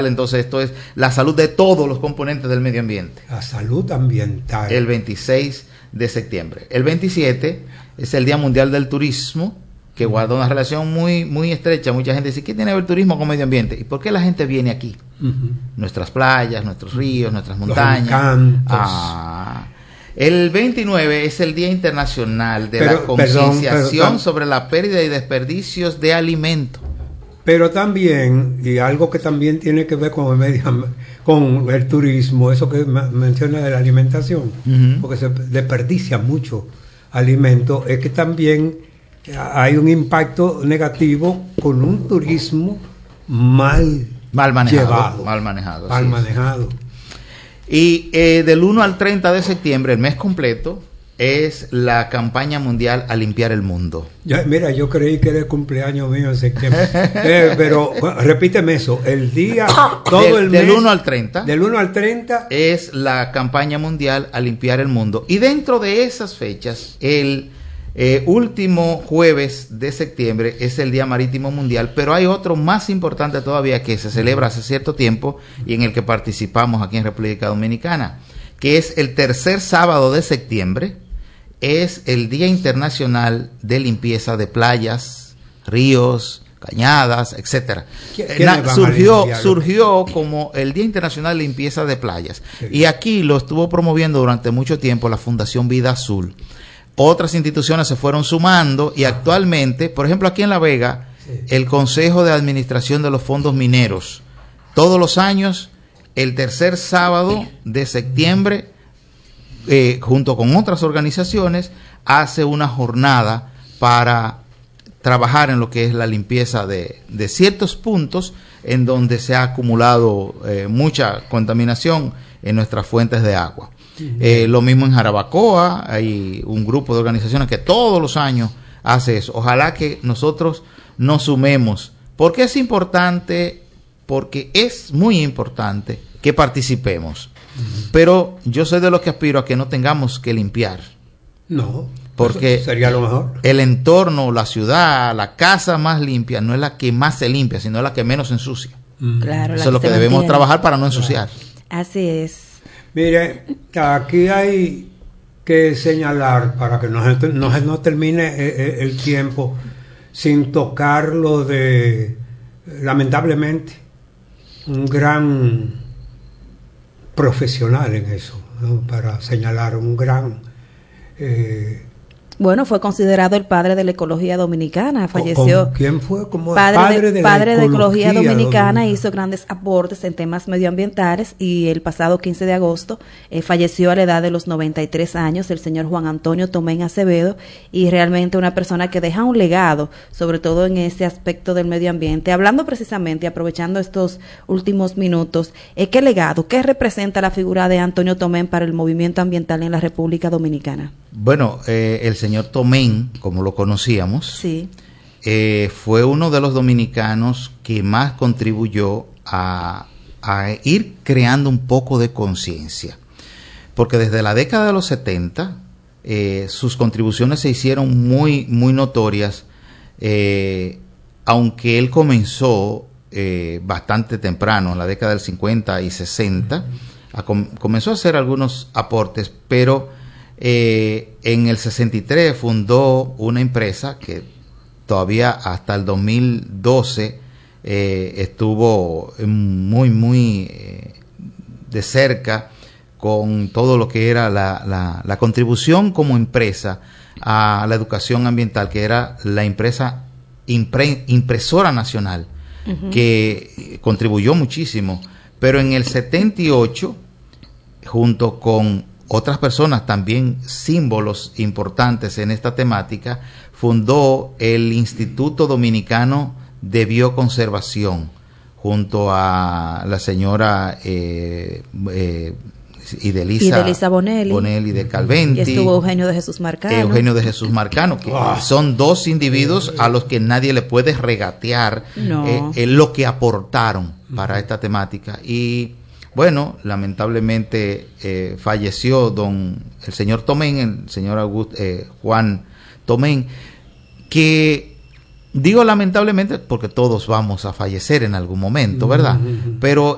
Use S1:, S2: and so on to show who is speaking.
S1: Entonces esto es la salud de todos los componentes del medio ambiente.
S2: La salud ambiental.
S1: El 26 de septiembre. El 27 es el Día Mundial del Turismo, que guarda una relación muy, muy estrecha. Mucha gente dice, ¿qué tiene que ver el turismo con medio ambiente? ¿Y por qué la gente viene aquí? Nuestras playas, nuestros ríos, nuestras montañas. El 29 es el Día Internacional de la Concienciación sobre la pérdida y desperdicios de alimentos.
S2: Pero también, y algo que también tiene que ver con el turismo, eso que menciona de la alimentación, porque se desperdicia mucho alimento, es que también hay un impacto negativo con un turismo mal manejado.
S1: Y del 1 al 30 de septiembre, el mes completo, es la campaña mundial a limpiar el mundo.
S2: Mira, yo creí que era el cumpleaños mío en septiembre. Pero repíteme eso, el día, todo el mes.
S1: Del 1 al 30.
S2: Del 1 al 30.
S1: Es la campaña mundial a limpiar el mundo. Y dentro de esas fechas, el último jueves de septiembre es el Día Marítimo Mundial, pero hay otro más importante todavía que se celebra hace cierto tiempo y en el que participamos aquí en República Dominicana, que es el tercer sábado de septiembre. Es el Día Internacional de Limpieza de Playas, ríos, cañadas, etcétera. Surgió como el Día Internacional de Limpieza de Playas. Sí. Y aquí lo estuvo promoviendo durante mucho tiempo la Fundación Vida Azul. Otras instituciones se fueron sumando y actualmente, por ejemplo, aquí en La Vega, el Consejo de Administración de los Fondos Mineros, todos los años, el tercer sábado de septiembre, junto con otras organizaciones, hace una jornada para trabajar en lo que es la limpieza de ciertos puntos en donde se ha acumulado mucha contaminación en nuestras fuentes de agua. Lo mismo en Jarabacoa, hay un grupo de organizaciones que todos los años hace eso. Ojalá que nosotros nos sumemos. ¿Por qué es importante? Porque es muy importante que participemos. Pero yo soy de los que aspiro a que no tengamos que limpiar.
S2: No,
S1: porque
S2: sería lo mejor.
S1: El entorno, la ciudad, la casa más limpia no es la que más se limpia, sino la que menos ensucia. Claro, eso es lo que debemos trabajar para no ensuciar.
S3: Así es.
S2: Mire, aquí hay que señalar, para que no termine el tiempo sin tocar lo de, lamentablemente, un gran profesional en eso, ¿no? Para señalar un gran
S3: bueno, fue considerado el padre de la ecología dominicana, falleció.
S2: ¿Quién fue? Como
S3: padre de ecología dominicana, hizo grandes aportes en temas medioambientales y el pasado 15 de agosto falleció a la edad de los 93 años el señor Juan Antonio Tomén Acevedo, y realmente una persona que deja un legado, sobre todo en ese aspecto del medio ambiente. Hablando precisamente, aprovechando estos últimos minutos, ¿qué legado, qué representa la figura de Antonio Tomén para el movimiento ambiental en la República Dominicana?
S1: Bueno, el señor Tomén, como lo conocíamos,
S3: sí,
S1: fue uno de los dominicanos que más contribuyó a ir creando un poco de conciencia, porque desde la década de los 70 sus contribuciones se hicieron muy, muy notorias, aunque él comenzó bastante temprano, en la década del 50 y 60, comenzó a hacer algunos aportes, pero en el 63 fundó una empresa que todavía hasta el 2012 estuvo muy de cerca con todo lo que era la contribución como empresa a la educación ambiental, que era la empresa Impresora Nacional, que contribuyó muchísimo. Pero en el 78, junto con otras personas, también símbolos importantes en esta temática, fundó el Instituto Dominicano de Bioconservación, junto a la señora Idelisa Bonelli de Calventi.
S3: Y estuvo Eugenio de Jesús Marcano.
S1: Que son dos individuos a los que nadie le puede regatear lo que aportaron para esta temática. Y bueno, lamentablemente falleció el señor Tomén, el señor Juan Tomén, que digo lamentablemente porque todos vamos a fallecer en algún momento, ¿verdad? Pero